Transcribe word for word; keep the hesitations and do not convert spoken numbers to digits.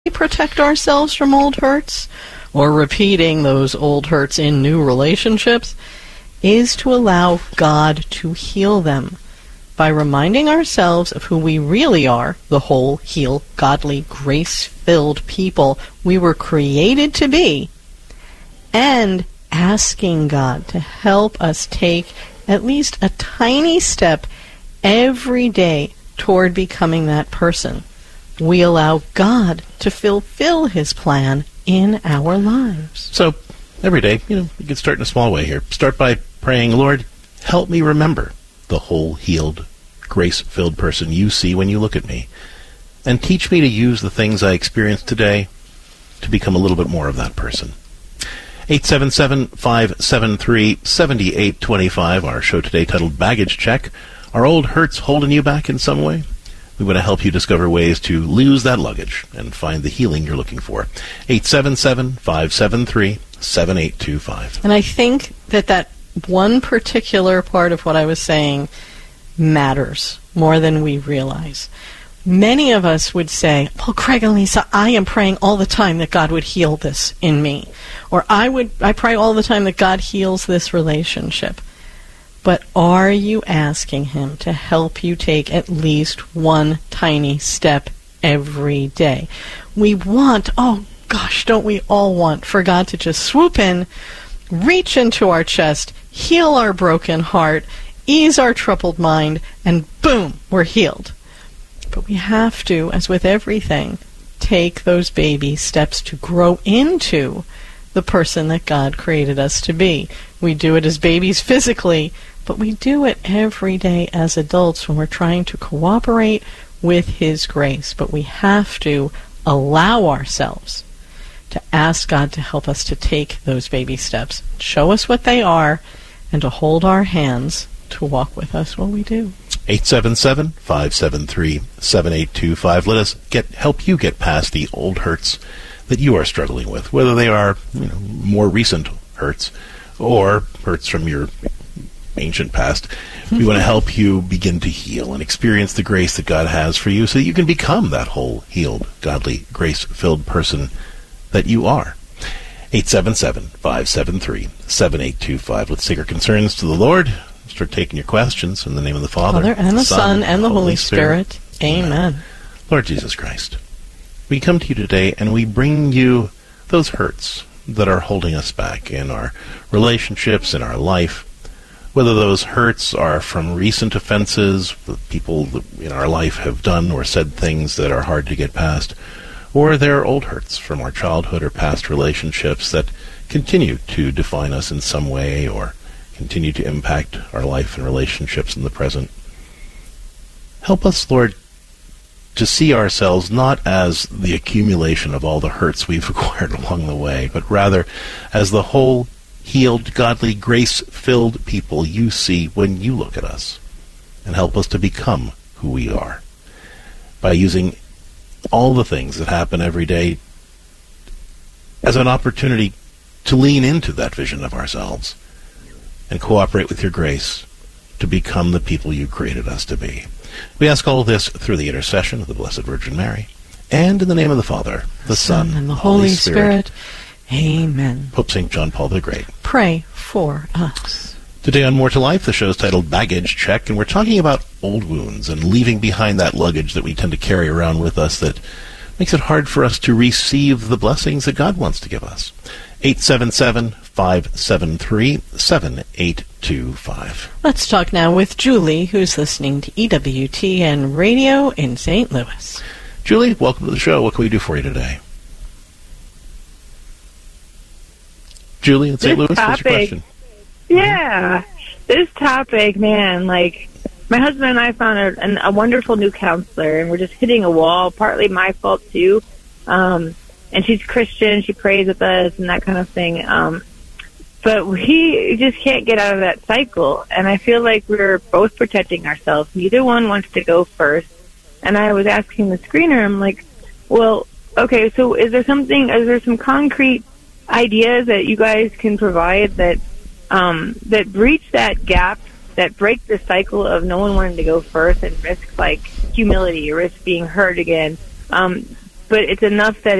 protect ourselves from old hurts or repeating those old hurts in new relationships is to allow God to heal them by reminding ourselves of who we really are, the whole, healed, godly, grace-filled people we were created to be, and asking God to help us take at least a tiny step every day toward becoming that person. We allow God to fulfill His plan in our lives. So, every day, you know, you can start in a small way here. Start by praying, Lord, help me remember the whole, healed, grace-filled person you see when you look at me. And teach me to use the things I experienced today to become a little bit more of that person. eight seven seven, five seven three, seven eight two five, our show today titled Baggage Check. Are old hurts holding you back in some way? We want to help you discover ways to lose that luggage and find the healing you're looking for. eight seven seven, five seven three, seven eight two five. And I think that that one particular part of what I was saying matters more than we realize. Many of us would say, well, Craig and Lisa, I am praying all the time that God would heal this in me. Or I would I pray all the time that God heals this relationship. But are you asking Him to help you take at least one tiny step every day? We want, oh gosh, don't we all want for God to just swoop in, reach into our chest, heal our broken heart, ease our troubled mind, and boom, we're healed. But we have to, as with everything, take those baby steps to grow into the person that God created us to be. We do it as babies physically, but we do it every day as adults when we're trying to cooperate with His grace. But we have to allow ourselves to ask God to help us to take those baby steps, show us what they are, and to hold our hands to walk with us while we do. eight seven seven, five seven three, seven eight two five. Let us get help you get past the old hurts that you are struggling with, whether they are, you know, more recent hurts or hurts from your ancient past. We want to help you begin to heal and experience the grace that God has for you so that you can become that whole, healed, godly, grace-filled person that you are. eight seven seven, five seven three, seven eight two five. Let's take our concerns to the Lord. Start taking your questions in the name of the Father, Father and the Son, and the Holy Spirit. Spirit. Amen. Amen. Lord Jesus Christ, we come to you today and we bring you those hurts that are holding us back in our relationships, in our life, whether those hurts are from recent offenses, the people in our life have done or said things that are hard to get past, or they're old hurts from our childhood or past relationships that continue to define us in some way or continue to impact our life and relationships in the present. Help us, Lord, to see ourselves not as the accumulation of all the hurts we've acquired along the way, but rather as the whole, healed, godly, grace-filled people you see when you look at us. And help us to become who we are by using all the things that happen every day as an opportunity to lean into that vision of ourselves and cooperate with your grace to become the people you created us to be. We ask all this through the intercession of the Blessed Virgin Mary, and in the name of the Father, the Son, Son and the Holy Spirit. Spirit. Amen. Pope Saint John Paul the Great, pray for us. Today on More to Life, the show is titled Baggage Check, and we're talking about old wounds and leaving behind that luggage that we tend to carry around with us that makes it hard for us to receive the blessings that God wants to give us. eight seven seven, five seven three, seven eight two five. Let's talk now with Julie, who's listening to E W T N Radio in Saint Louis. Julie, welcome to the show. What can we do for you today? Julie in Saint Louis, what's your question? Yeah, this topic, man, like, my husband and I found a, an, a wonderful new counselor, and we're just hitting a wall, partly my fault, too. Um, and she's Christian, she prays with us and that kind of thing. Um, but we just can't get out of that cycle, and I feel like we're both protecting ourselves. Neither one wants to go first. And I was asking the screener, I'm like, well, okay, so is there something, is there some concrete ideas that you guys can provide that um, that breach that gap, that break the cycle of no one wanting to go first and risk, like, humility, or risk being hurt again? Um, but it's enough that